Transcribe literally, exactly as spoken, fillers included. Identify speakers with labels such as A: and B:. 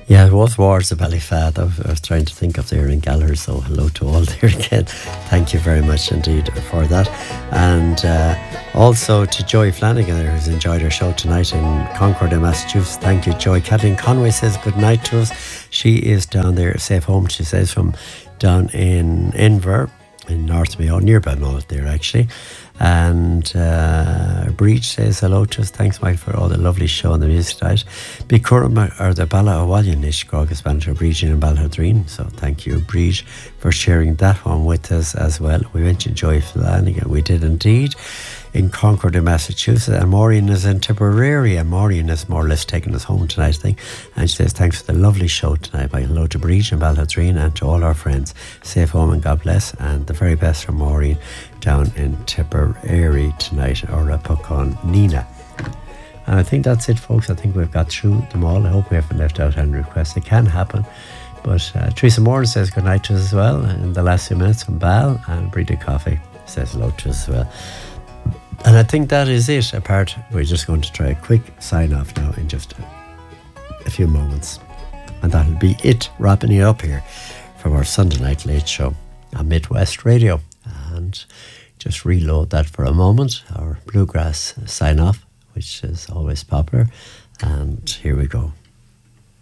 A: Yeah, it was Wars of Ballyfad. I was, I was trying to think of there in Gallagher, so hello to all there again. Thank you very much indeed for that. And uh, also to Joy Flanagan there, who's enjoyed our show tonight in Concord in Massachusetts. Thank you, Joy. Kathleen Conway says good night to us. She is down there, safe home, she says, from down in Inver, in North Mayo, near Balmullet there actually. And uh, Breach says hello to us. Thanks, Mike, for all the lovely show and the music tonight. Bicurma or the Bala Awalian Ish Gorgas Banter Breach in Balhadreen. So thank you, Breach, for sharing that one with us as well. We mentioned Joy Flanagan. We did indeed. In Concord in Massachusetts, and Maureen is in Tipperary, and Maureen is more or less taking us home tonight, I think. And she says thanks for the lovely show tonight. My hello to Breach and Balhadreen and to all our friends. Safe home and God bless, and the very best from Maureen down in Tipperary tonight, or a puck on Nina. And I think that's it, folks. I think we've got through them all. I hope we haven't left out any requests. It can happen. But uh, Teresa Moore says good night to us as well in the last few minutes from Bal, and Breda Coffee says hello to us as well. And I think that is it. Apart, we're just going to try a quick sign off now in just a, a few moments. And that'll be it, wrapping it up here from our Sunday Night Late Show on Midwest Radio. And just reload that for a moment, our bluegrass sign off, which is always popular. And here we go.